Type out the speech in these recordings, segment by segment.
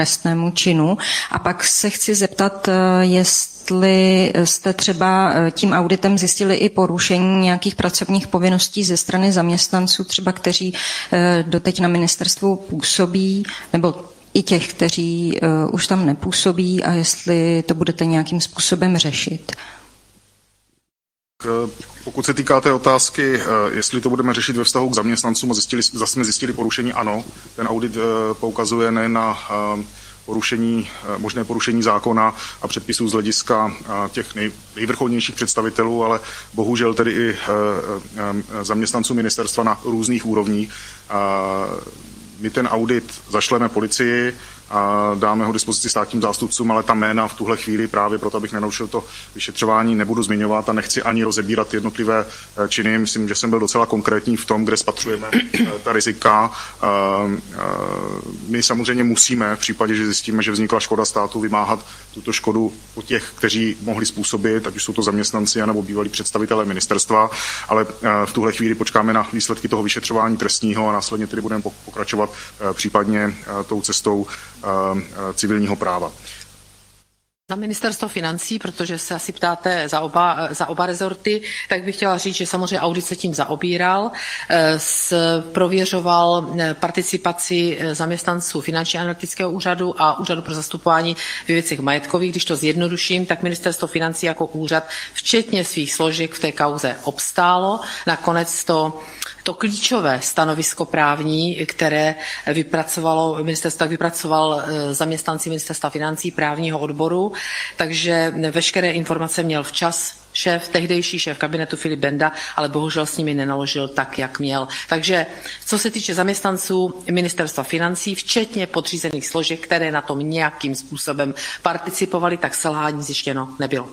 trestnému činu. A pak se chci zeptat, jestli jste třeba tím auditem zjistili i porušení nějakých pracovních povinností ze strany zaměstnanců, třeba kteří doteď na ministerstvu působí, nebo i těch, kteří už tam nepůsobí, a jestli to budete nějakým způsobem řešit. Pokud se týká té otázky, jestli to budeme řešit ve vztahu k zaměstnancům a zase jsme zjistili porušení, ano, ten audit poukazuje ne na možné porušení zákona a předpisů z hlediska těch nejvrcholnějších představitelů, ale bohužel tedy i zaměstnanců ministerstva na různých úrovních. My ten audit zašleme policii a dáme ho dispozici státním zástupcům, ale ta jména v tuhle chvíli právě proto, abych nenarušil to vyšetřování, nebudu zmiňovat a nechci ani rozebírat jednotlivé činy. Myslím, že jsem byl docela konkrétní v tom, kde spatřujeme ta rizika. My samozřejmě musíme v případě, že zjistíme, že vznikla škoda státu, vymáhat tuto škodu po těch, kteří mohli způsobit, ať už jsou to zaměstnanci nebo bývalí představitelé ministerstva, ale v tuhle chvíli počkáme na výsledky toho vyšetřování trestního a následně tedy budeme pokračovat případně tou cestou civilního práva. Na ministerstvo financí, protože se asi ptáte za oba rezorty, tak bych chtěla říct, že samozřejmě audit se tím zaobíral, prověřoval participaci zaměstnanců Finančního analytického úřadu a Úřadu pro zastupování ve věcech majetkových. Když to zjednoduším, tak ministerstvo financí jako úřad, včetně svých složek v té kauze obstálo. Nakonec to klíčové stanovisko právní, které vypracovalo ministerstvo, tak vypracoval zaměstnanci ministerstva financí právního odboru, takže veškeré informace měl včas tehdejší šéf kabinetu Filip Benda, ale bohužel s nimi nenaložil tak, jak měl. Takže co se týče zaměstnanců ministerstva financí, včetně podřízených složek, které na tom nějakým způsobem participovali, tak selhání zjištěno nebylo.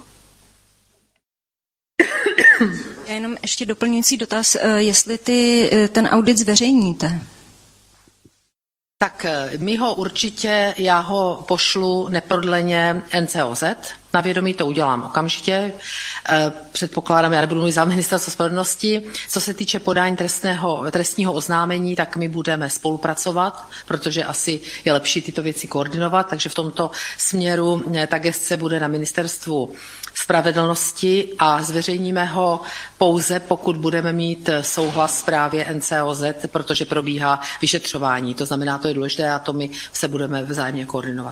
Já jenom ještě doplňující dotaz, jestli ten audit zveřejníte. Tak já ho pošlu neprodleně NCOZ, na vědomí to udělám okamžitě. Předpokládám, já nebudu mluvit za ministerstvo spravedlnosti. Co se týče podání trestního oznámení, tak my budeme spolupracovat, protože asi je lepší tyto věci koordinovat, takže v tomto směru ta gesce bude na ministerstvu spravedlnosti a zveřejníme ho pouze, pokud budeme mít souhlas právě NCOZ, protože probíhá vyšetřování. To znamená, to je důležité a to my se budeme vzájemně koordinovat.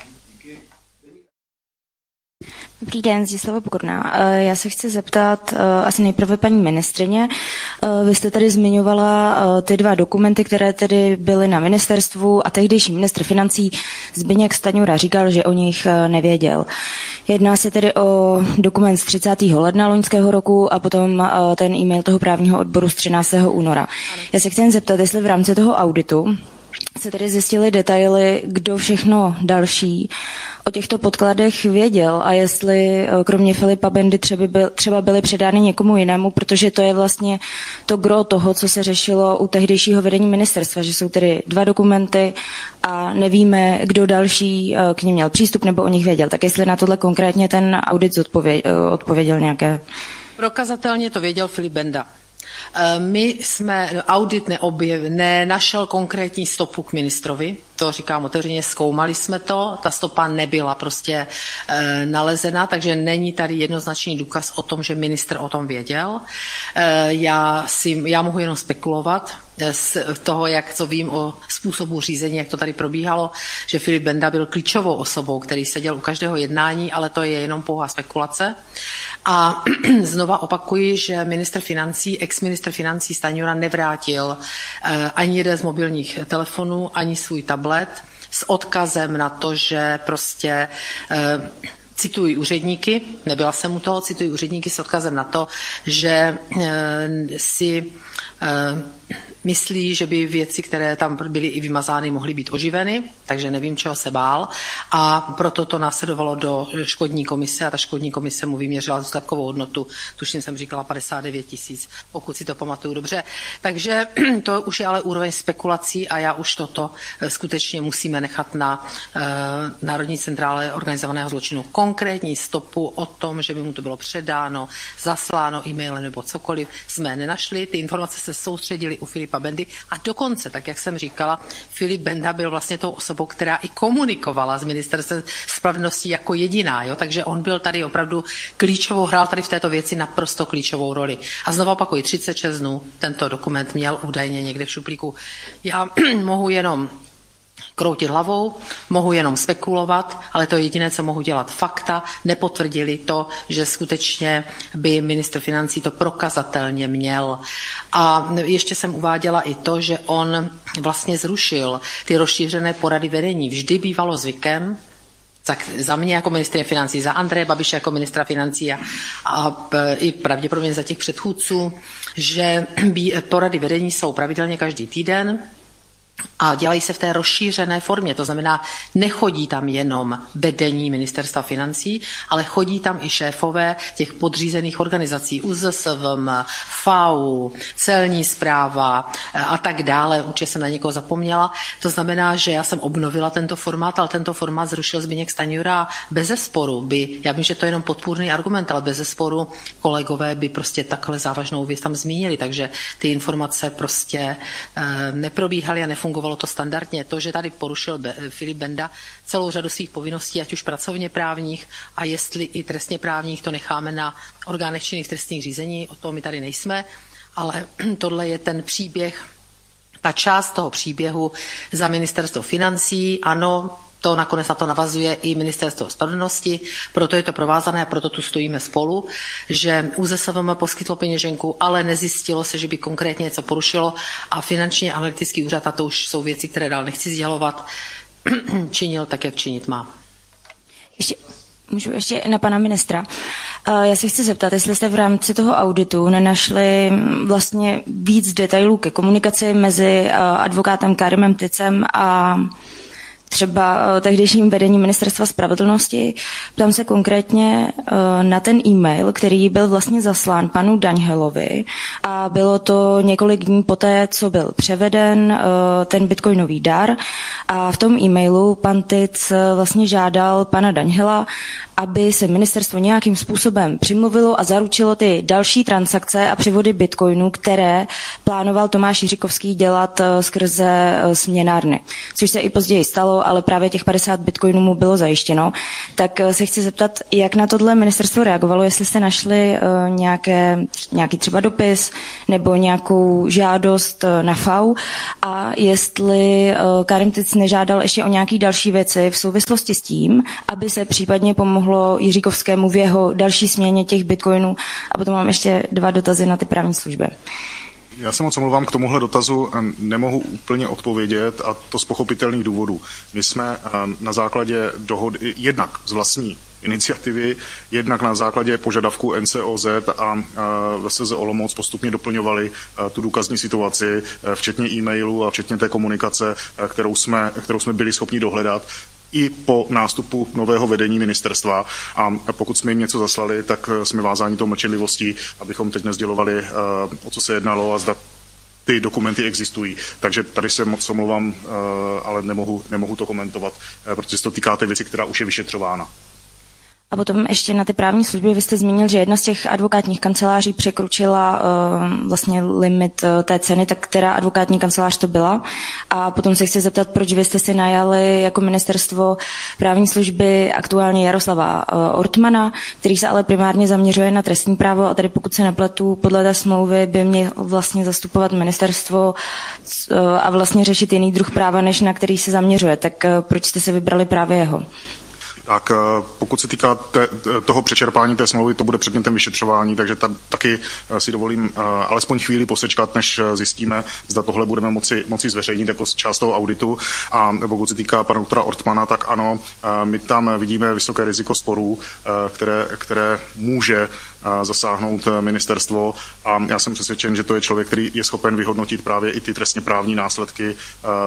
Dobrý den, Zdislava Pokorná. Já se chci zeptat asi nejprve paní ministryně. Vy jste tady zmiňovala ty dva dokumenty, které tedy byly na ministerstvu a tehdejší ministr financí Zbyněk Stanjura říkal, že o nich nevěděl. Jedná se tedy o dokument z 30. ledna loňského roku a potom ten e-mail toho právního odboru z 13. února. Já se chci zeptat, jestli v rámci toho auditu se tedy zjistily detaily, kdo všechno další o těchto podkladech věděl a jestli kromě Filipa Bendy třeba byly předány někomu jinému, protože to je vlastně to gro toho, co se řešilo u tehdejšího vedení ministerstva, že jsou tedy dva dokumenty a nevíme, kdo další k nim měl přístup nebo o nich věděl. Tak jestli na tohle konkrétně ten audit odpověděl nějaké... Prokazatelně to věděl Filip Benda. Audit nenašel konkrétní stopu k ministrovi, to říkám otevřeně, zkoumali jsme to, ta stopa nebyla prostě nalezena, takže není tady jednoznačný důkaz o tom, že ministr o tom věděl. Já mohu jenom spekulovat z toho, co vím o způsobu řízení, jak to tady probíhalo, že Filip Benda byl klíčovou osobou, který seděl u každého jednání, ale to je jenom pouhá spekulace. A znova opakuji, že ex-ministr financí Stanjura nevrátil ani jeden z mobilních telefonů, ani svůj tablet s odkazem na to, že prostě cituji úředníky, nebyla jsem u toho, cituji úředníky s odkazem na to, že si myslí, že by věci, které tam byly i vymazány, mohly být oživeny, takže nevím, čeho se bál. A proto to následovalo do škodní komise a ta škodní komise mu vyměřila zůstatkovou hodnotu, tuším jsem říkala 59 000, pokud si to pamatuju dobře. Takže to už je ale úroveň spekulací a já už toto skutečně musíme nechat na Národní centrále organizovaného zločinu. Konkrétní stopu o tom, že by mu to bylo předáno, zasláno e-mailem nebo cokoliv, jsme nenašli. Ty informace se soustředily u Filipa Filipa Bendy a dokonce, tak jak jsem říkala, Filip Benda byl vlastně tou osobou, která i komunikovala s ministerstvem spravedlnosti jako jediná, jo? Takže on byl tady opravdu hrál tady v této věci naprosto klíčovou roli. A znovu opakuji, 36 dnů tento dokument měl údajně někde v šuplíku. Já mohu jenom kroutit hlavou, mohu jenom spekulovat, ale to je jediné, co mohu dělat. Fakta nepotvrdili to, že skutečně by ministr financí to prokazatelně měl. A ještě jsem uváděla i to, že on vlastně zrušil ty rozšířené porady vedení. Vždy bývalo zvykem, za mě jako ministryně financí, za Andreje Babiše jako ministra financí a i pravděpodobně za těch předchůdců, že porady vedení jsou pravidelně každý týden, a dělají se v té rozšířené formě, to znamená, nechodí tam jenom vedení ministerstva financí, ale chodí tam i šéfové těch podřízených organizací, ÚZSVM, FAU, celní správa a tak dále, určitě jsem na někoho zapomněla. To znamená, že já jsem obnovila tento formát, ale tento formát zrušil Zbyněk Stanjura bezesporu. Já vím, že to je jenom podpůrný argument, ale bezesporu kolegové by prostě takhle závažnou věc tam zmínili, takže ty informace prostě neprobíhaly a nefungovalo to standardně. To, že tady porušil Filip Benda celou řadu svých povinností, ať už pracovně právních a jestli i trestně právních, to necháme na orgánech činných trestních řízení, o tom my tady nejsme, ale tohle je ten příběh, ta část toho příběhu za ministerstvo financí, ano, to nakonec na to navazuje i ministerstvo spravedlnosti, proto je to provázané a proto tu stojíme spolu, že ÚZSVM poskytlo peněženku, ale nezjistilo se, že by konkrétně něco porušilo a finančně analytický úřad, a to už jsou věci, které dál nechci sdělovat, činil tak, jak činit má. Můžu ještě na pana ministra. Já se chci zeptat, jestli jste v rámci toho auditu nenašli vlastně víc detailů ke komunikaci mezi advokátem Karimem Tycem a třeba tehdejším vedením ministerstva spravedlnosti. Ptám se konkrétně na ten e-mail, který byl vlastně zaslán panu Daňhelovi a bylo to několik dní poté, co byl převeden ten bitcoinový dar a v tom e-mailu pan Tyc vlastně žádal pana Daňhela, aby se ministerstvo nějakým způsobem přimluvilo a zaručilo ty další transakce a převody bitcoinů, které plánoval Tomáš Jiříkovský dělat skrze směnárny. Což se i později stalo, ale právě těch 50 bitcoinů mu bylo zajištěno. Tak se chci zeptat, jak na tohle ministerstvo reagovalo, jestli jste našli nějaký třeba dopis nebo nějakou žádost na FAU a jestli Karim Tyc nežádal ještě o nějaké další věci v souvislosti s tím, aby se případně pomohlo Jiříkovskému v jeho další směně těch bitcoinů. A potom mám ještě 2 dotazy na ty právní služby. Já se moc omlouvám, k tomuhle dotazu nemohu úplně odpovědět a to z pochopitelných důvodů. My jsme na základě dohody jednak z vlastní iniciativy, jednak na základě požadavku NCOZ a VSZ Olomouc postupně doplňovali tu důkazní situaci, včetně e-mailu a včetně té komunikace, kterou jsme byli schopni dohledat i po nástupu nového vedení ministerstva. A pokud jsme jim něco zaslali, tak jsme vázáni tou mlčenlivostí, abychom teď nesdělovali, o co se jednalo a zda ty dokumenty existují. Takže tady se moc omlouvám, ale nemohu to komentovat, protože se to týká té věci, která už je vyšetřována. A potom ještě na ty právní služby, vy jste zmínil, že jedna z těch advokátních kanceláří překročila vlastně limit té ceny, tak která advokátní kancelář to byla. A potom se chci zeptat, proč vy jste si najali jako ministerstvo právní služby aktuálně Jaroslava Ortmana, který se ale primárně zaměřuje na trestní právo a tady pokud se nepletu, podle té smlouvy by měl vlastně zastupovat ministerstvo a vlastně řešit jiný druh práva, než na který se zaměřuje. Tak proč jste si vybrali právě jeho? Tak pokud se týká toho přečerpání té smlouvy, to bude předmětem vyšetřování, takže taky si dovolím alespoň chvíli posečkat, než zjistíme, zda tohle budeme moci zveřejnit jako část toho auditu. A pokud se týká pana doktora Ortmana, tak ano, my tam vidíme vysoké riziko sporů, které může zasáhnout ministerstvo a já jsem přesvědčen, že to je člověk, který je schopen vyhodnotit právě i ty trestně právní následky,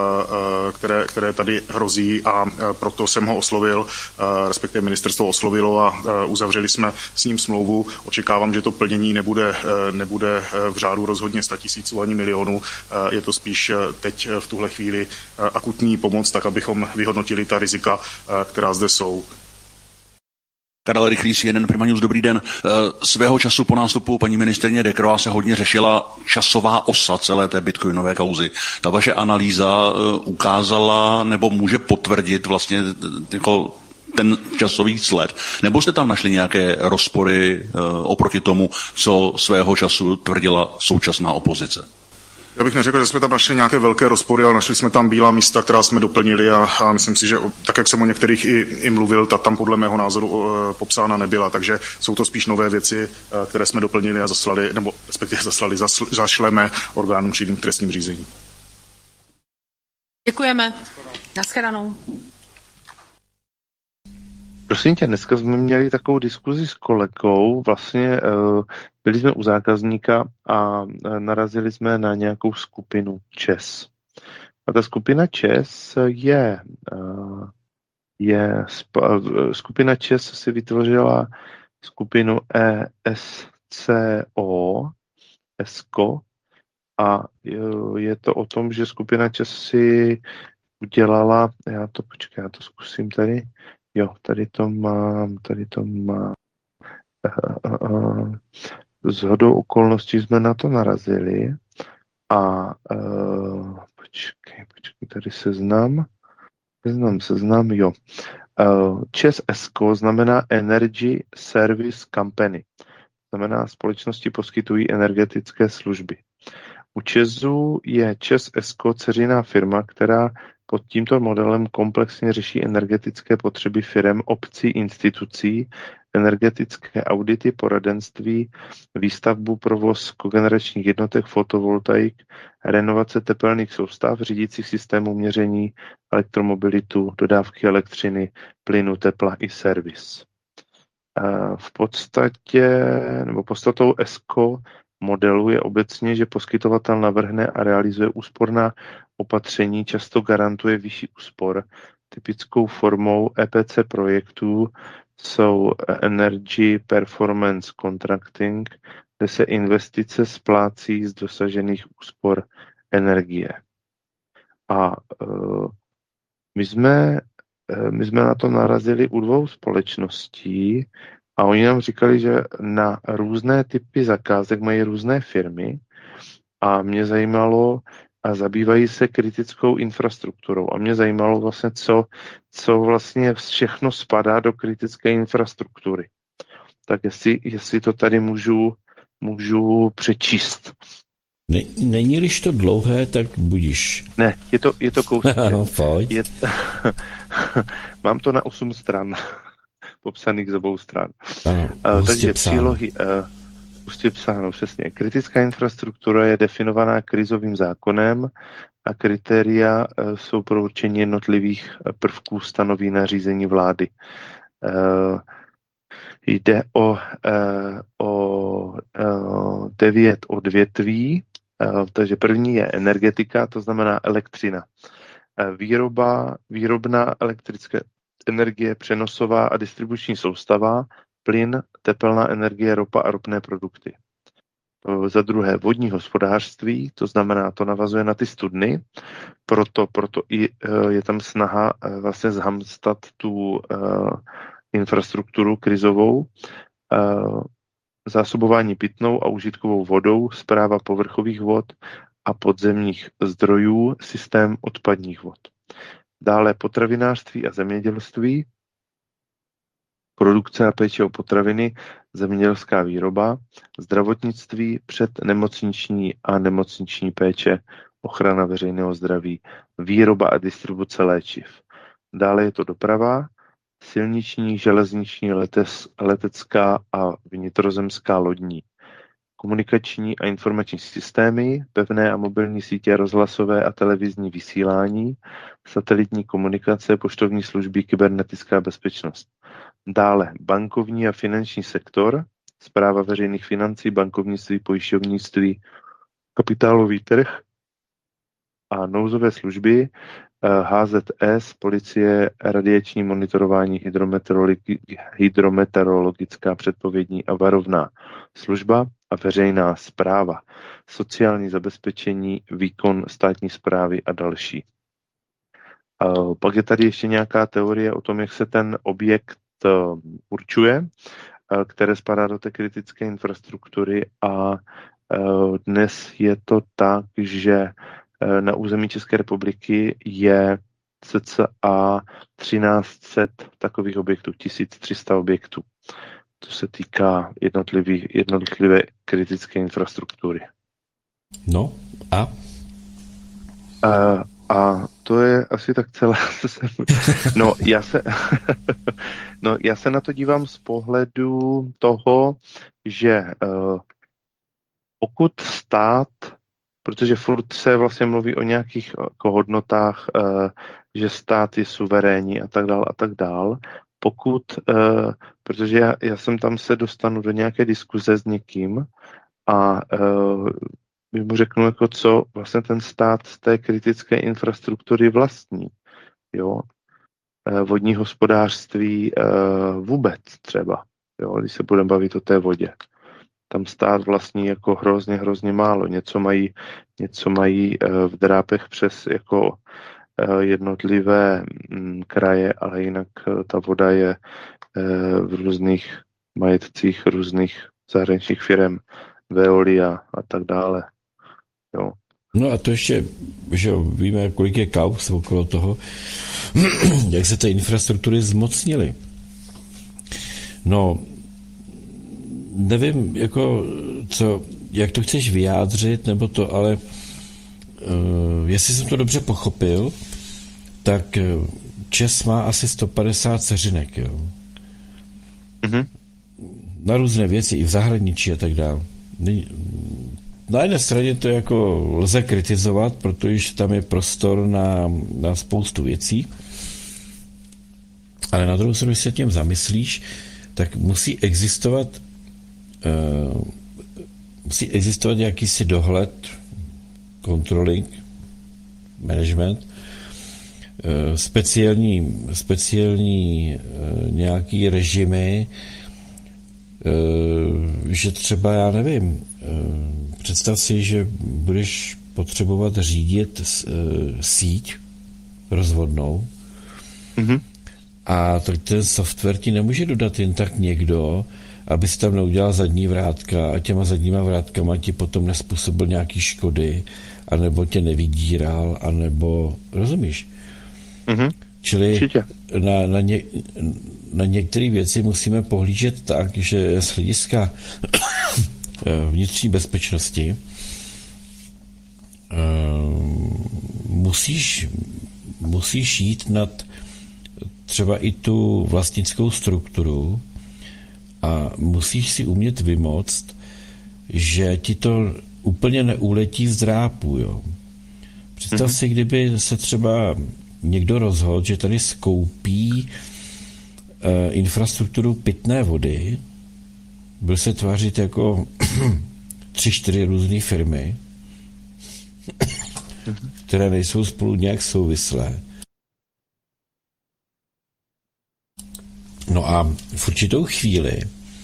které tady hrozí a proto jsem ho oslovil, respektive ministerstvo oslovilo a uzavřeli jsme s ním smlouvu. Očekávám, že to plnění nebude v řádu rozhodně 100 000 ani milionů. Je to spíš teď v tuhle chvíli akutní pomoc, tak abychom vyhodnotili ta rizika, která zde jsou. Karel Rychlý, CNN Prima News, dobrý den. Svého času po nástupu paní ministryně Decroix se hodně řešila časová osa celé té bitcoinové kauzy. Ta vaše analýza ukázala nebo může potvrdit vlastně jako ten časový sled? Nebo jste tam našli nějaké rozpory oproti tomu, co svého času tvrdila současná opozice? Já bych neřekl, že jsme tam našli nějaké velké rozpory, ale našli jsme tam bílá místa, která jsme doplnili a myslím si, že tak, jak jsem o některých i mluvil, ta tam podle mého názoru popsána nebyla. Takže jsou to spíš nové věci, které jsme doplnili a zaslali, nebo respektive zašleme orgánům činným v trestním řízení. Děkujeme. Naschledanou. Prosím tě, dneska jsme měli takovou diskuzi s kolegou, vlastně byli jsme u zákazníka a narazili jsme na nějakou skupinu ČES. A ta skupina ČES skupina ČES si vytvořila skupinu ESCO, a je to o tom, že skupina ČES si udělala, já to zkusím tady. Jo, tady to mám. Shodou okolností jsme na to narazili a počkej, tady seznam, jo. ČES ESCO znamená Energy Service Company, znamená společnosti poskytují energetické služby. U ČESu je ČES ESCO dceřiná firma, která pod tímto modelem komplexně řeší energetické potřeby firem, obcí, institucí, energetické audity, poradenství, výstavbu, provoz kogeneračních jednotek, fotovoltaik, renovace tepelných soustav, řídících systémů měření, elektromobilitu, dodávky elektřiny, plynu, tepla i servis. V podstatě, nebo podstatou ESCO modelu je obecně, že poskytovatel navrhne a realizuje úsporná opatření, často garantuje vyšší úspor. Typickou formou EPC projektů jsou Energy Performance Contracting, kde se investice splácí z dosažených úspor energie. A my jsme na to narazili u dvou společností a oni nám říkali, že na různé typy zakázek mají různé firmy a mě zajímalo, a zabývají se kritickou infrastrukturou. A mě zajímalo vlastně, co vlastně všechno spadá do kritické infrastruktury. Tak jestli to tady můžu přečíst. Není-liž to dlouhé, tak budíš. Ne, je to kousek. Mám to na 8 stran, popsaných z obou stran. Takže přílohy... Prostě psáno, přesně. Kritická infrastruktura je definovaná krizovým zákonem a kritéria jsou pro určení jednotlivých prvků stanoví nařízení vlády. Jde o 9 odvětví, takže první je energetika, to znamená elektřina. Výrobná elektrické energie, přenosová a distribuční soustava, plyn, tepelná energie, ropa a ropné produkty. Za druhé vodní hospodářství, to znamená, to navazuje na ty studny, proto i je tam snaha vlastně zhamstat tu infrastrukturu krizovou, zásobování pitnou a užitkovou vodou, správa povrchových vod a podzemních zdrojů, systém odpadních vod. Dále potravinářství a zemědělství, produkce a péče o potraviny, zemědělská výroba, zdravotnictví, přednemocniční a nemocniční péče, ochrana veřejného zdraví, výroba a distribuce léčiv. Dále je to doprava, silniční, železniční, letecká a vnitrozemská lodní, komunikační a informační systémy, pevné a mobilní sítě, rozhlasové a televizní vysílání, satelitní komunikace, poštovní služby, kybernetická bezpečnost. Dále bankovní a finanční sektor, správa veřejných financí, bankovnictví, pojišťovnictví, kapitálový trh a služby, HZS, policie, radiační monitorování, hydrometeorologická předpovědní a varovná služba a veřejná správa, sociální zabezpečení, výkon státní správy a další. Pak je tady ještě nějaká teorie o tom, jak se ten objekt určuje, které spadá do té kritické infrastruktury a dnes je to tak, že na území České republiky je cca 1300 takových objektů, 1300 objektů. To se týká jednotlivé kritické infrastruktury. No a? A to je asi tak celé. No, já se na to dívám z pohledu toho, že pokud stát, protože furt se vlastně mluví o nějakých jako hodnotách, že stát je suverénní a tak dál, pokud, protože já jsem tam se dostanu do nějaké diskuze s někým a mu řeknu, jako co vlastně ten stát z té kritické infrastruktury vlastní, jo, vodní hospodářství vůbec třeba, jo, když se budeme bavit o té vodě. Tam stát vlastní jako hrozně málo. Něco mají v drápech přes jako jednotlivé kraje, ale jinak ta voda je v různých majetcích různých zahraničních firem, Veolia a tak dále. Jo. No a to ještě, že víme, kolik je kauz okolo toho, jak se ty infrastruktury zmocnily. No, nevím, jako, jak to chceš vyjádřit, nebo to, ale jestli jsem to dobře pochopil, tak ČEZ má asi 150 dceřinek, jo. Mm-hmm. Na různé věci, i v zahraničí a tak dále. Na jedné straně to jako lze kritizovat, protože tam je prostor na spoustu věcí, ale na druhou stranu, když se tím zamyslíš, tak musí existovat jakýsi dohled, controlling, management, speciální nějaký režimy, že třeba, já nevím, představ si, že budeš potřebovat řídit síť rozvodnou, mm-hmm. a tak ten software ti nemůže dodat jen tak někdo, aby si tam neudělal zadní vrátka a těma zadníma vrátkama ti potom nespůsobil nějaký škody, anebo tě nevydíral, anebo, rozumíš? Mm-hmm. Čili na některé věci musíme pohlížet tak, že z hlediska vnitřní bezpečnosti musíš jít nad třeba i tu vlastnickou strukturu a musíš si umět vymoct, že ti to úplně neuletí z drápu. Jo. Představ si, kdyby se třeba někdo rozhodl, že tady skoupí infrastrukturu pitné vody, byl se tvářit jako 3-4 různé firmy, které nejsou spolu nějak souvislé. No a v určitou chvíli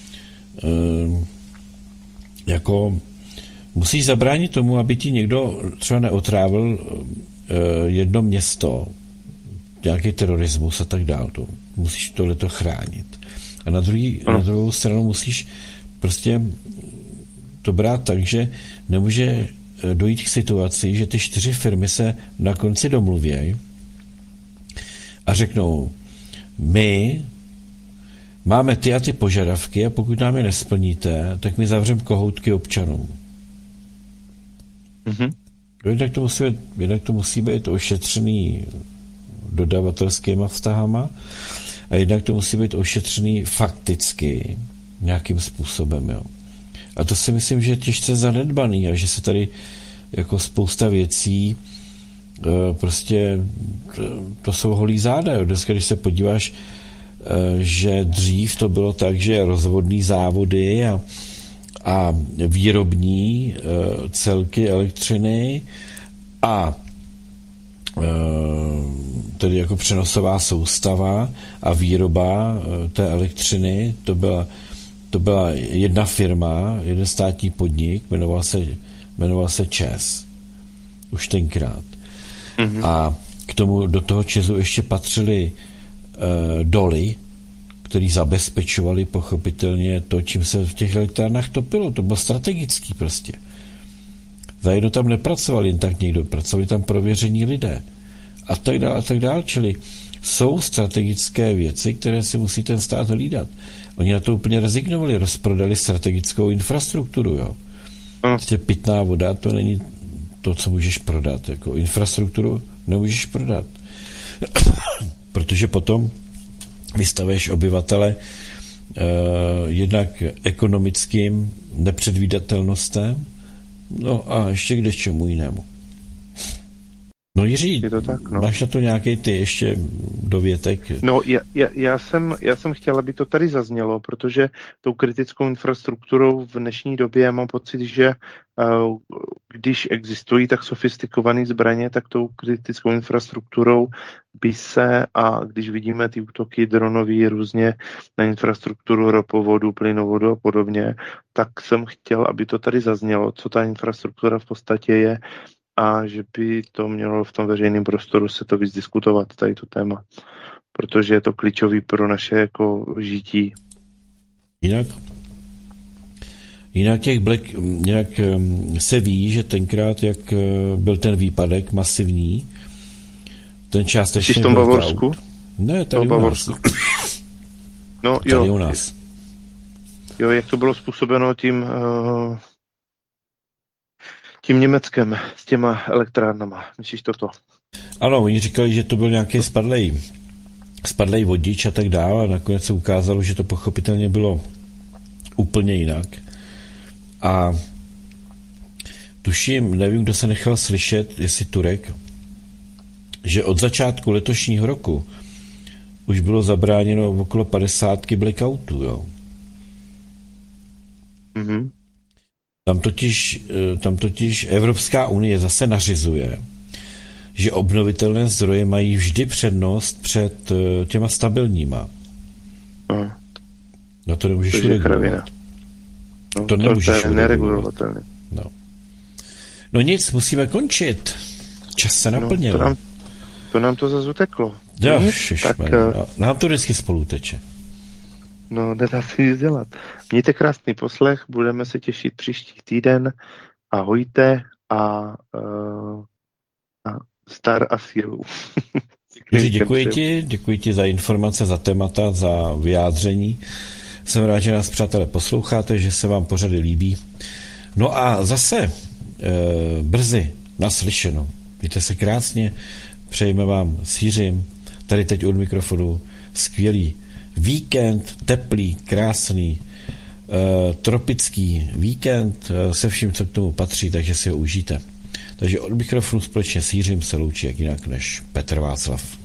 jako musíš zabránit tomu, aby ti někdo třeba neotrávil jedno město, nějaký terorismus a tak dále. Musíš tohleto chránit. A na druhou stranu musíš prostě to brát tak, že nemůže dojít k situaci, že ty 4 firmy se na konci domluvějí a řeknou, my máme ty a ty požadavky a pokud nám je nesplníte, tak my zavřeme kohoutky občanům. Mm-hmm. Jednak to musí být ošetřený dodavatelskýma vztahama a jednak to musí být ošetřený fakticky nějakým způsobem. Jo. A to si myslím, že je těžce zanedbaný a že se tady jako spousta věcí prostě to jsou holý záda. Jo. Dneska, když se podíváš, že dřív to bylo tak, že rozvodní závody a výrobní celky elektřiny a tedy jako přenosová soustava a výroba té elektřiny, to byla jedna firma, jeden státní podnik, jmenoval se ČEZ. Už tenkrát. Mm-hmm. A do toho ČEZu ještě patřily doly, který zabezpečovali pochopitelně to, čím se v těch elektrárnách topilo. To bylo strategický prostě. Zajedno tam nepracovali jen tak někdo, pracovali tam prověření lidé. A tak dále. Čili jsou strategické věci, které si musí ten stát hlídat. Oni na to úplně rezignovali, rozprodali strategickou infrastrukturu. Jo. Prostě pitná voda, to není to, co můžeš prodat. Jako infrastrukturu nemůžeš prodat. Protože potom vystavuješ obyvatele jednak ekonomickým nepředvídatelnostem, no a ještě kde čemu jinému. No Jiří, je to tak, no. Máš na to nějaký ty ještě dovětek? No, já jsem chtěl, aby to tady zaznělo, protože tou kritickou infrastrukturou v dnešní době mám pocit, že když existují tak sofistikované zbraně, tak tou kritickou infrastrukturou by se, a když vidíme ty útoky dronový různě na infrastrukturu ropovodu, plynovodu a podobně, tak jsem chtěl, aby to tady zaznělo, co ta infrastruktura v podstatě je, a že by to mělo v tom veřejném prostoru se to víc diskutovat, tady to téma. Protože je to klíčový pro naše jako žití. Jinak se ví, že tenkrát, jak byl ten výpadek masivní, ten částečně v tom Bavorsku? Ne, tady u nás. No, tady u nás. Jo, jak to bylo způsobeno tím Německem, s těma elektrárnama. Myslíš toto? Ano, oni říkali, že to byl nějaký spadlej vodič a tak dále, a nakonec se ukázalo, že to pochopitelně bylo úplně jinak. A tuším, nevím, kdo se nechal slyšet, jestli Turek, že od začátku letošního roku už bylo zabráněno okolo 50 blackoutů, jo. Mhm. Tam totiž Evropská unie zase nařizuje, že obnovitelné zdroje mají vždy přednost před těma stabilníma. No to nemůžeš regulovat. No, to nemůžeš to je neregulovatelné. No nic, musíme končit. Čas se naplnil. No, to nám to zase uteklo. Jo, tak, nám to vždycky spolu teče. No, nedá se nic dělat. Mějte krásný poslech, budeme se těšit příští týden. Ahojte a zdar a sílu. Děkuji ti za informace, za témata, za vyjádření. Jsem rád, že nás, přátelé, posloucháte, že se vám pořady líbí. No a zase brzy naslyšeno. Mějte se krásně, přejeme vám s Jiřím, tady teď od mikrofonu, skvělý víkend, teplý, krásný, tropický víkend se vším, co k tomu patří, takže si ho užijte. Takže od mikrofonu společně s Jiřím se loučí jak jinak než Petr Václav.